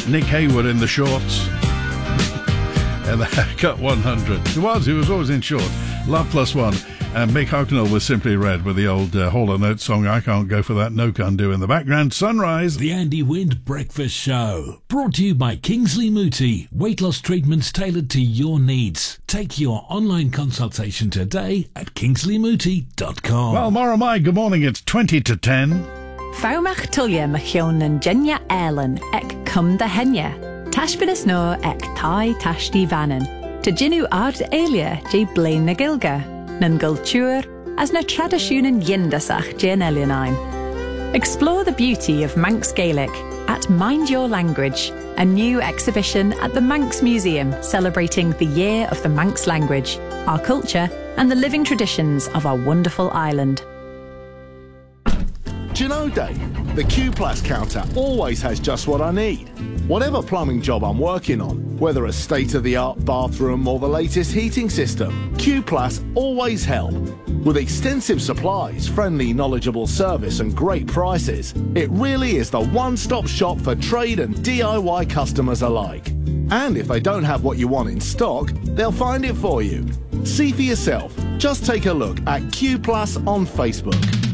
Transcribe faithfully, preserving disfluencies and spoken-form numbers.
Nick Hayward in the shorts. And the Haircut one hundred. He was, he was always in short. Love Plus One. And Mick Hucknall was Simply Red with the old uh, Hall and Oates song, I Can't Go For That, No Can Do in the background. Sunrise. The Andy Wind Breakfast Show. Brought to you by Kingsley Mooti. Weight loss treatments tailored to your needs. Take your online consultation today at kingsley mooti dot com. Well, Maura Mai, good morning. It's twenty to ten. Fawmach tulia machion and Jenya Erlen ek cum da henya. Tashbilis no ek tai tashti vanen. To jinu ard elia je blain na gilga. Nan gulture as na tradisjonen yindasach jen elianine. Explore the beauty of Manx Gaelic at Mind Your Language, a new exhibition at the Manx Museum celebrating the Year of the Manx Language, our culture and the living traditions of our wonderful island. Do you know, Dave, the Q Plus counter always has just what I need. Whatever plumbing job I'm working on, whether a state-of-the-art bathroom or the latest heating system, Q Plus always help. With extensive supplies, friendly, knowledgeable service and great prices, it really is the one-stop shop for trade and D I Y customers alike. And if they don't have what you want in stock, they'll find it for you. See for yourself. Just take a look at Q Plus on Facebook.